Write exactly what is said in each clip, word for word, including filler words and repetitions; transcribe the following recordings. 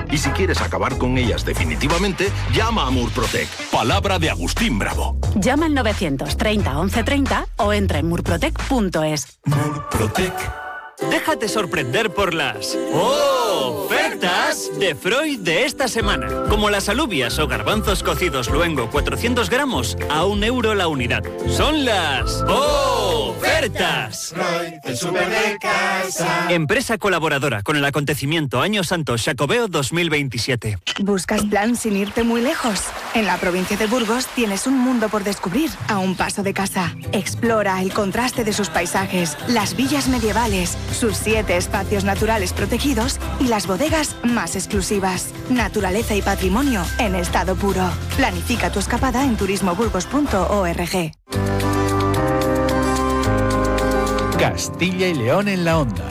Y si quieres acabar con ellas definitivamente, llama a Murprotec. Palabra de Agustín Bravo. Llama al novecientos treinta once treinta o entra en murprotec punto es. Murprotec. Déjate sorprender por las ofertas de Freud de esta semana. Como las alubias o garbanzos cocidos luengo cuatrocientos gramos a un euro la unidad. Son las ofertas. Freud, el súper de casa. Empresa colaboradora con el acontecimiento Año Santo Xacobeo dos mil veintisiete. ¿Buscas plan sin irte muy lejos? En la provincia de Burgos tienes un mundo por descubrir a un paso de casa. Explora el contraste de sus paisajes, las villas medievales, sus siete espacios naturales protegidos y las bodegas más exclusivas. Naturaleza y patrimonio en estado puro. Planifica tu escapada en turismo burgos punto org. Castilla y León en la onda.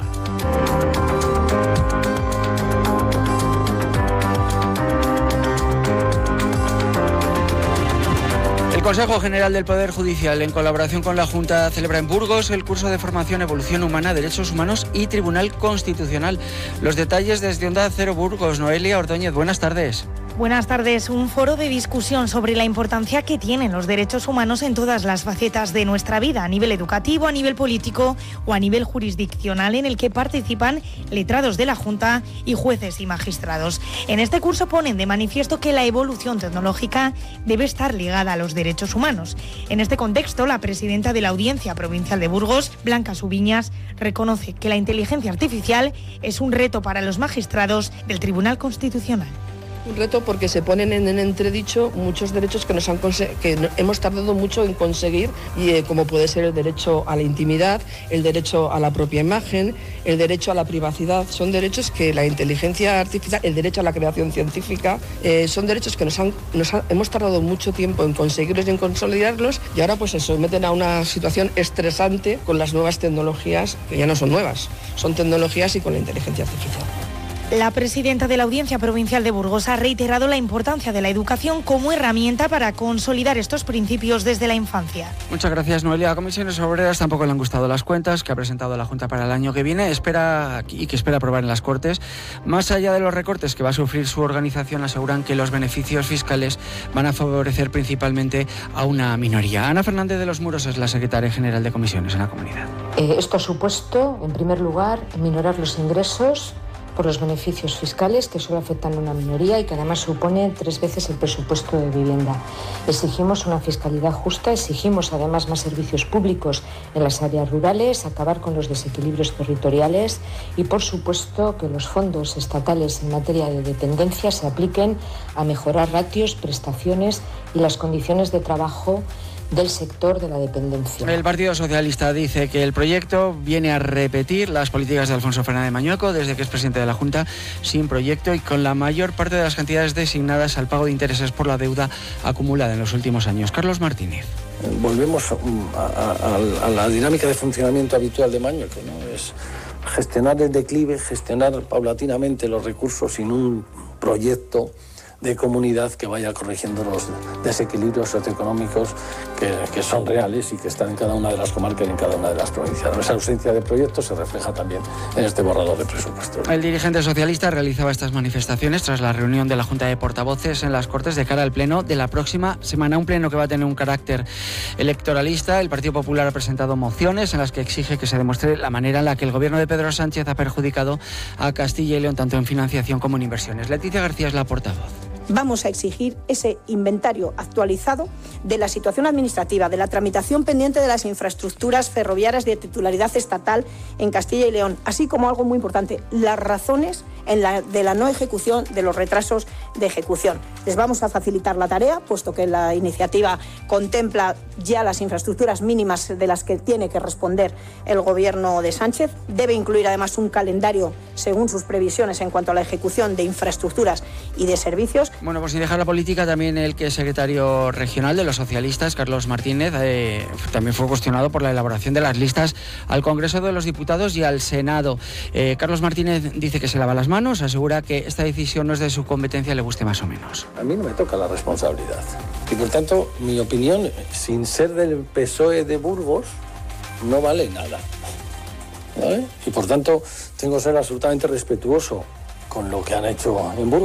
El Consejo General del Poder Judicial, en colaboración con la Junta, celebra en Burgos el curso de formación Evolución Humana, Derechos Humanos y Tribunal Constitucional. Los detalles desde Onda Cero Burgos. Noelia Ordóñez, buenas tardes. Buenas tardes. Un foro de discusión sobre la importancia que tienen los derechos humanos en todas las facetas de nuestra vida, a nivel educativo, a nivel político o a nivel jurisdiccional, en el que participan letrados de la Junta y jueces y magistrados. En este curso ponen de manifiesto que la evolución tecnológica debe estar ligada a los derechos humanos. En este contexto, la presidenta de la Audiencia Provincial de Burgos, Blanca Subiñas, reconoce que la inteligencia artificial es un reto para los magistrados del Tribunal Constitucional. Un reto porque se ponen en, en entredicho muchos derechos que nos han que hemos tardado mucho en conseguir, y eh, como puede ser el derecho a la intimidad, el derecho a la propia imagen, el derecho a la privacidad. Son derechos que la inteligencia artificial, el derecho a la creación científica, eh, son derechos que nos han, nos han, hemos tardado mucho tiempo en conseguirlos y en consolidarlos, y ahora pues se someten a una situación estresante con las nuevas tecnologías, que ya no son nuevas, son tecnologías y con la inteligencia artificial. La presidenta de la Audiencia Provincial de Burgos ha reiterado la importancia de la educación como herramienta para consolidar estos principios desde la infancia. Muchas gracias, Noelia. A Comisiones Obreras tampoco le han gustado las cuentas que ha presentado la Junta para el año que viene espera y que espera aprobar en las Cortes. Más allá de los recortes que va a sufrir su organización, aseguran que los beneficios fiscales van a favorecer principalmente a una minoría. Ana Fernández de los Muros es la secretaria general de Comisiones en la comunidad. Eh, esto ha supuesto, en primer lugar, minorar los ingresos por los beneficios fiscales que solo afectan a una minoría y que además suponen tres veces el presupuesto de vivienda. Exigimos una fiscalidad justa, exigimos además más servicios públicos en las áreas rurales, acabar con los desequilibrios territoriales y, por supuesto, que los fondos estatales en materia de dependencia se apliquen a mejorar ratios, prestaciones y las condiciones de trabajo del sector de la dependencia. El Partido Socialista dice que el proyecto viene a repetir las políticas de Alfonso Fernández Mañueco desde que es presidente de la Junta, sin proyecto y con la mayor parte de las cantidades designadas al pago de intereses por la deuda acumulada en los últimos años. Carlos Martínez. Volvemos a, a, a la dinámica de funcionamiento habitual de Mañueco, ¿no? Es gestionar el declive, gestionar paulatinamente los recursos sin un proyecto de comunidad que vaya corrigiendo los desequilibrios socioeconómicos que, que son reales y que están en cada una de las comarcas y en cada una de las provincias. Esa ausencia de proyectos se refleja también en este borrador de presupuestos. El dirigente socialista realizaba estas manifestaciones tras la reunión de la Junta de Portavoces en las Cortes de cara al pleno de la próxima semana, un pleno que va a tener un carácter electoralista. El Partido Popular ha presentado mociones en las que exige que se demuestre la manera en la que el gobierno de Pedro Sánchez ha perjudicado a Castilla y León tanto en financiación como en inversiones. Leticia García es la portavoz. Vamos a exigir ese inventario actualizado de la situación administrativa, de la tramitación pendiente de las infraestructuras ferroviarias de titularidad estatal en Castilla y León, así como algo muy importante, las razones en la, de la no ejecución de los retrasos de ejecución. Les vamos a facilitar la tarea, puesto que la iniciativa contempla ya las infraestructuras mínimas de las que tiene que responder el gobierno de Sánchez. Debe incluir además un calendario según sus previsiones en cuanto a la ejecución de infraestructuras y de servicios. Bueno, pues sin dejar la política, también el que es secretario regional de los socialistas, Carlos Martínez, eh, también fue cuestionado por la elaboración de las listas al Congreso de los Diputados y al Senado. Eh, Carlos Martínez dice que se lava las manos, asegura que esta decisión no es de su competencia, le guste más o menos. A mí no me toca la responsabilidad. Y por tanto, mi opinión, sin ser del P S O E de Burgos, no vale nada. ¿Vale? Y por tanto, tengo que ser absolutamente respetuoso con lo que han hecho en Burgos.